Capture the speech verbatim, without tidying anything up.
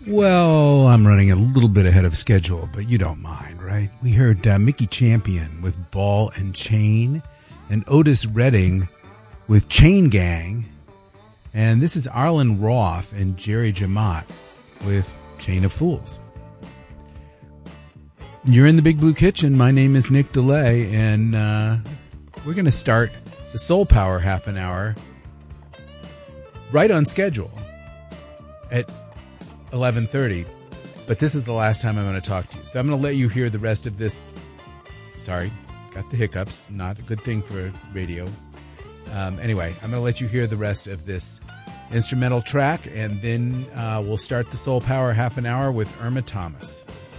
Well, I'm running a little bit ahead of schedule, but you don't mind, right? We heard uh, Mickey Champion with Ball and Chain, and Otis Redding with Chain Gang, and this is Arlen Roth and Jerry Jamat with Chain of Fools. You're in the Big Blue Kitchen. My name is Nick DeLay, and uh, we're going to start the Soul Power half an hour right on schedule at eleven thirty, but this is the last time I'm going to talk to you. So I'm going to let you hear the rest of this. Sorry, got the hiccups. Not a good thing for radio. Um, anyway, I'm going to let you hear the rest of this instrumental track, and then uh, we'll start the Soul Power half an hour with Irma Thomas.